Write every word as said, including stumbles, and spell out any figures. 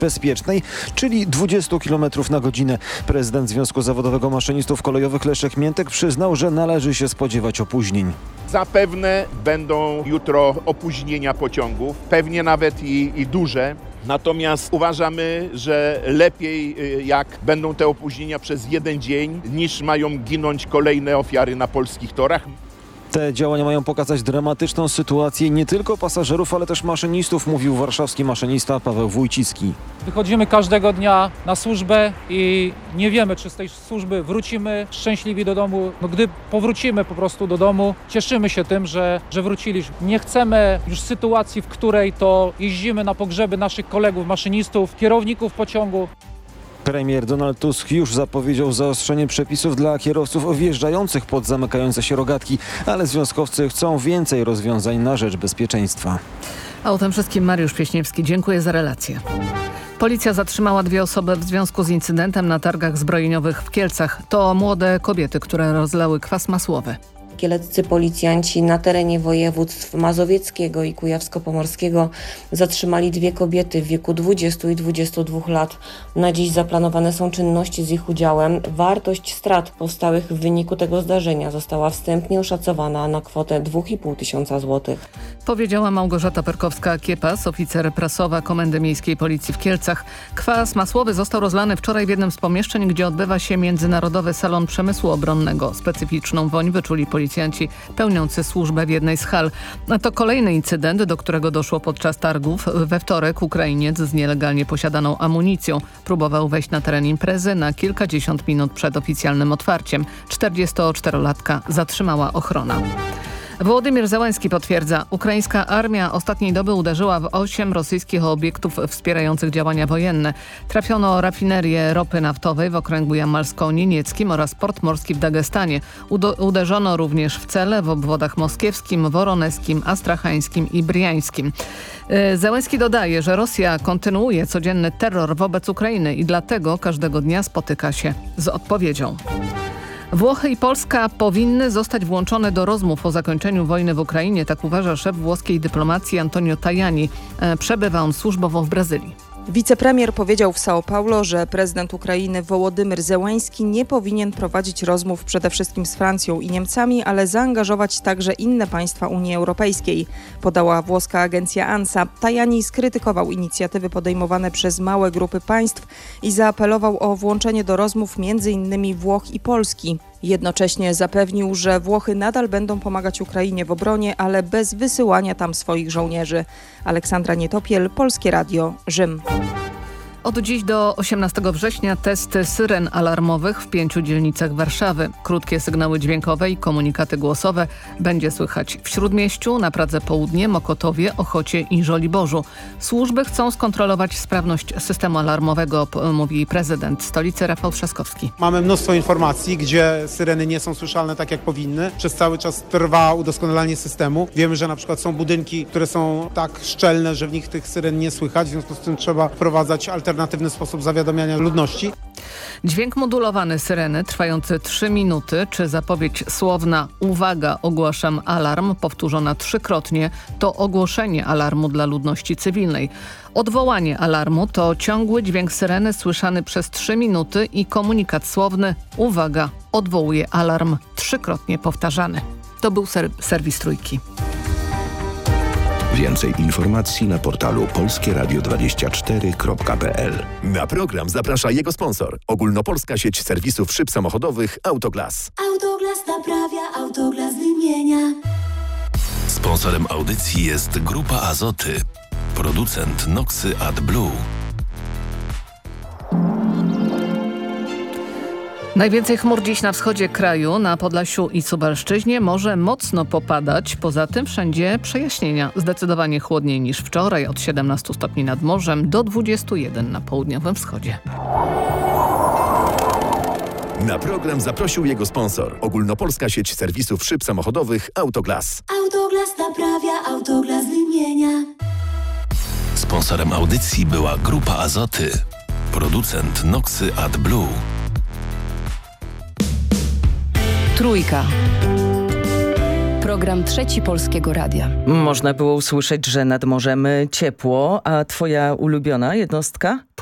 bezpiecznej, czyli dwadzieścia kilometrów na godzinę. Prezydent Związku Zawodowego Maszynistów Kolejowych Leszek Miętek przyznał, że należy się spodziewać opóźnień. Zapewne będą jutro opóźnienia pociągów, pewnie nawet i, i duże. Natomiast uważamy, że lepiej jak będą te opóźnienia przez jeden dzień, niż mają ginąć kolejne ofiary na polskich torach. Te działania mają pokazać dramatyczną sytuację nie tylko pasażerów, ale też maszynistów, mówił warszawski maszynista Paweł Wójcicki. Wychodzimy każdego dnia na służbę i nie wiemy, czy z tej służby wrócimy szczęśliwi do domu. No, gdy powrócimy po prostu do domu, cieszymy się tym, że, że wróciliśmy. Nie chcemy już sytuacji, w której to jeździmy na pogrzeby naszych kolegów maszynistów, kierowników pociągu. Premier Donald Tusk już zapowiedział zaostrzenie przepisów dla kierowców wjeżdżających pod zamykające się rogatki, ale związkowcy chcą więcej rozwiązań na rzecz bezpieczeństwa. A o tym wszystkim Mariusz Pieśniewski. Dziękuję za relację. Policja zatrzymała dwie osoby w związku z incydentem na targach zbrojeniowych w Kielcach. To młode kobiety, które rozlały kwas masłowy. Kieleccy policjanci na terenie województw mazowieckiego i kujawsko-pomorskiego zatrzymali dwie kobiety w wieku dwudziestu i dwudziestu dwóch lat. Na dziś zaplanowane są czynności z ich udziałem. Wartość strat powstałych w wyniku tego zdarzenia została wstępnie oszacowana na kwotę dwa i pół tysiąca złotych. Powiedziała Małgorzata Perkowska-Kiepas, oficer prasowa Komendy Miejskiej Policji w Kielcach. Kwas masłowy został rozlany wczoraj w jednym z pomieszczeń, gdzie odbywa się Międzynarodowy Salon Przemysłu Obronnego. Specyficzną woń wyczuli policjanci pełniący służbę w jednej z hal. A to kolejny incydent, do którego doszło podczas targów. We wtorek Ukrainiec z nielegalnie posiadaną amunicją próbował wejść na teren imprezy na kilkadziesiąt minut przed oficjalnym otwarciem. czterdziestoczterolatka zatrzymała ochrona. Wołodymyr Zełenski potwierdza, ukraińska armia ostatniej doby uderzyła w osiem rosyjskich obiektów wspierających działania wojenne. Trafiono rafinerię ropy naftowej w okręgu jamalsko-nienieckim oraz port morski w Dagestanie. Udo- uderzono również w cele w obwodach moskiewskim, woroneskim, astrachańskim i briańskim. Zełenski dodaje, że Rosja kontynuuje codzienny terror wobec Ukrainy i dlatego każdego dnia spotyka się z odpowiedzią. Włochy i Polska powinny zostać włączone do rozmów o zakończeniu wojny w Ukrainie, tak uważa szef włoskiej dyplomacji Antonio Tajani. Przebywa on służbowo w Brazylii. Wicepremier powiedział w São Paulo, że prezydent Ukrainy Wołodymyr Zełenski nie powinien prowadzić rozmów przede wszystkim z Francją i Niemcami, ale zaangażować także inne państwa Unii Europejskiej, podała włoska agencja ANSA. Tajani skrytykował inicjatywy podejmowane przez małe grupy państw i zaapelował o włączenie do rozmów między innymi Włoch i Polski. Jednocześnie zapewnił, że Włochy nadal będą pomagać Ukrainie w obronie, ale bez wysyłania tam swoich żołnierzy. Aleksandra Nietopiel, Polskie Radio, Rzym. Od dziś do osiemnastego września testy syren alarmowych w pięciu dzielnicach Warszawy. Krótkie sygnały dźwiękowe i komunikaty głosowe będzie słychać w Śródmieściu, na Pradze Południe, Mokotowie, Ochocie i Żoliborzu. Służby chcą skontrolować sprawność systemu alarmowego, mówi prezydent stolicy Rafał Trzaskowski. Mamy mnóstwo informacji, gdzie syreny nie są słyszalne tak jak powinny. Przez cały czas trwa udoskonalanie systemu. Wiemy, że na przykład są budynki, które są tak szczelne, że w nich tych syren nie słychać. W związku z tym trzeba wprowadzać alternatywne alternatywny sposób zawiadamiania ludności. Dźwięk modulowany syreny trwający trzy minuty, czy zapowiedź słowna uwaga, ogłaszam alarm, powtórzona trzykrotnie, to ogłoszenie alarmu dla ludności cywilnej. Odwołanie alarmu to ciągły dźwięk syreny słyszany przez trzy minuty i komunikat słowny uwaga, odwołuje alarm, trzykrotnie powtarzany. To był ser- serwis Trójki. Więcej informacji na portalu polskie radio dwadzieścia cztery kropka p l. Na program zaprasza jego sponsor. Ogólnopolska sieć serwisów szyb samochodowych Autoglas. Autoglas naprawia, Autoglas wymienia. Sponsorem audycji jest Grupa Azoty. Producent Noxy AdBlue. Najwięcej chmur dziś na wschodzie kraju, na Podlasiu i Suwalszczyźnie może mocno popadać. Poza tym wszędzie przejaśnienia. Zdecydowanie chłodniej niż wczoraj, od siedemnastu stopni nad morzem do dwudziestu jeden na południowym wschodzie. Na program zaprosił jego sponsor. Ogólnopolska sieć serwisów szyb samochodowych Autoglas. Autoglas naprawia, Autoglas wymienia. Sponsorem audycji była Grupa Azoty. Producent Noxy AdBlue. Trójka. Program Trzeci Polskiego Radia. Można było usłyszeć, że nad morzem ciepło, a twoja ulubiona jednostka?